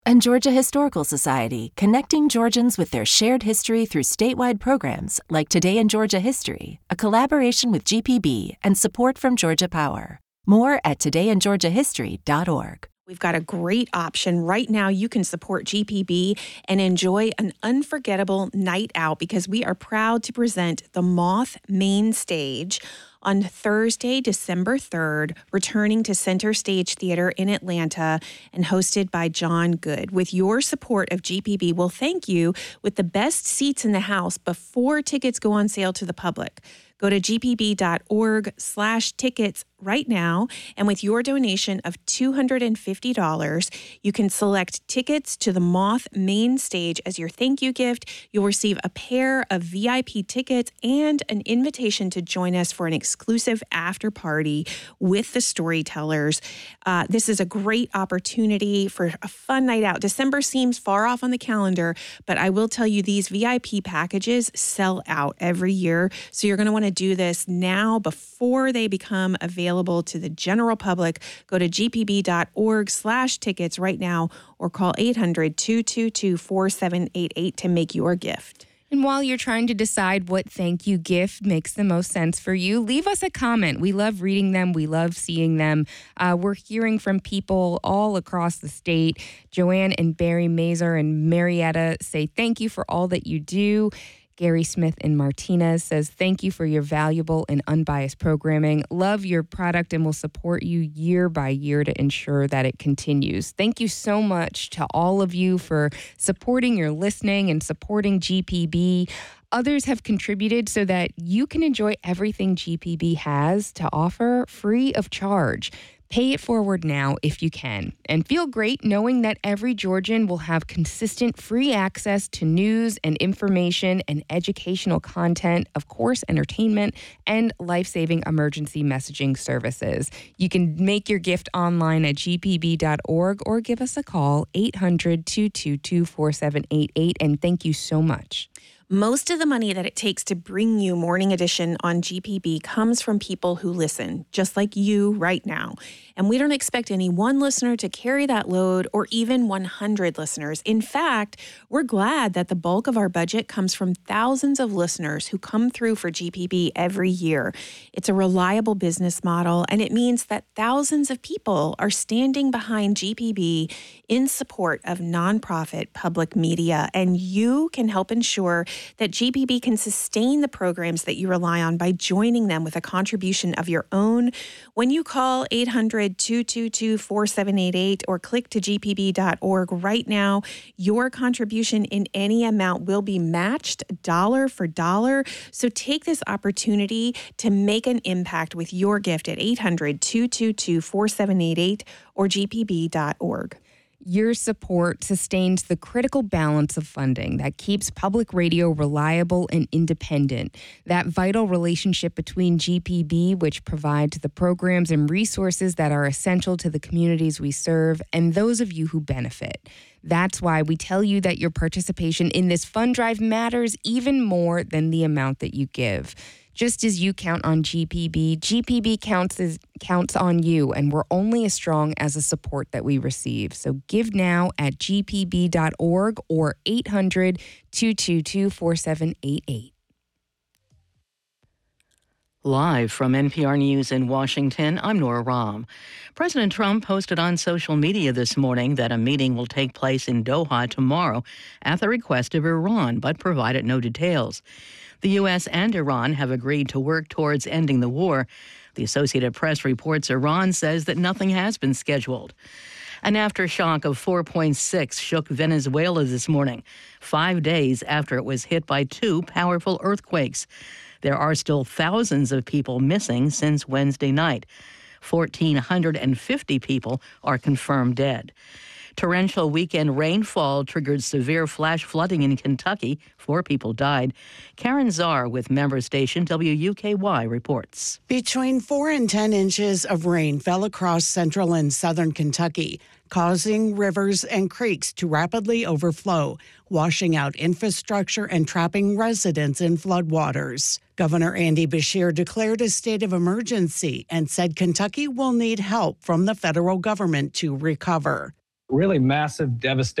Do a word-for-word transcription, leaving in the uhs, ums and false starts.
And Georgia Historical Society, connecting Georgians with their shared history through statewide programs like Today in Georgia History, a collaboration with G P B and support from Georgia Power. More at today in georgia history dot org. We've got a great option. Right now, you can support G P B and enjoy an unforgettable night out because we are proud to present the Moth Main Stage on Thursday, December third, returning to Center Stage Theater in Atlanta and hosted by John Good. With your support of G P B, we'll thank you with the best seats in the house before tickets go on sale to the public. Go to gpb.org slash tickets right now, and with your donation of two hundred fifty dollars, you can select tickets to the Moth Main Stage as your thank you gift. You'll receive a pair of V I P tickets and an invitation to join us for an exclusive after party with the storytellers. Uh, this is a great opportunity for a fun night out. December seems far off on the calendar, but I will tell you these V I P packages sell out every year, so you're going to want to do this now before they become available to the general public. Go to gpb.org slash tickets right now or call eight hundred, two two two, four seven eight eight to make your gift. And while you're trying to decide what thank you gift makes the most sense for you, leave us a comment. We love reading them. We love seeing them. Uh, we're hearing from people all across the state. Joanne and Barry Mazer and Marietta say thank you for all that you do. Gary Smith in Martinez says, thank you for your valuable and unbiased programming. Love your product and will support you year by year to ensure that it continues. Thank you so much to all of you for supporting your listening and supporting G P B. Others have contributed so that you can enjoy everything G P B has to offer free of charge. Pay it forward now if you can. And feel great knowing that every Georgian will have consistent free access to news and information and educational content, of course, entertainment, and life-saving emergency messaging services. You can make your gift online at g p b dot org or give us a call, eight hundred, two two two, four seven eight eight. And thank you so much. Most of the money that it takes to bring you Morning Edition on G P B comes from people who listen, just like you right now. And we don't expect any one listener to carry that load or even one hundred listeners. In fact, we're glad that the bulk of our budget comes from thousands of listeners who come through for G P B every year. It's a reliable business model, and it means that thousands of people are standing behind G P B in support of nonprofit public media. And you can help ensure that G P B can sustain the programs that you rely on by joining them with a contribution of your own. When you call eight hundred, two two two, four seven eight eight or click to g p b dot org right now, your contribution in any amount will be matched dollar for dollar. So take this opportunity to make an impact with your gift at eight hundred, two two two, four seven eight eight or g p b dot org. Your support sustains the critical balance of funding that keeps public radio reliable and independent. That vital relationship between G P B, which provides the programs and resources that are essential to the communities we serve, and those of you who benefit. That's why we tell you that your participation in this fund drive matters even more than the amount that you give. Just as you count on G P B, G P B counts as, counts on you, and we're only as strong as the support that we receive. So give now at g p b dot org or eight hundred, two two two, four seven eight eight. Live from N P R News in Washington, I'm Nora Rahm. President Trump posted on social media this morning that a meeting will take place in Doha tomorrow at the request of Iran, but provided no details. The U S and Iran have agreed to work towards ending the war. The Associated Press reports Iran says that nothing has been scheduled. An aftershock of four point six shook Venezuela this morning, five days after it was hit by two powerful earthquakes. There are still thousands of people missing since Wednesday night. one thousand four hundred fifty people are confirmed dead. Torrential weekend rainfall triggered severe flash flooding in Kentucky. Four people died. Karen Czar with member station W U K Y reports. Between four and ten inches of rain fell across central and southern Kentucky, causing rivers and creeks to rapidly overflow, washing out infrastructure and trapping residents in floodwaters. Governor Andy Beshear declared a state of emergency and said Kentucky will need help from the federal government to recover. really massive devastation.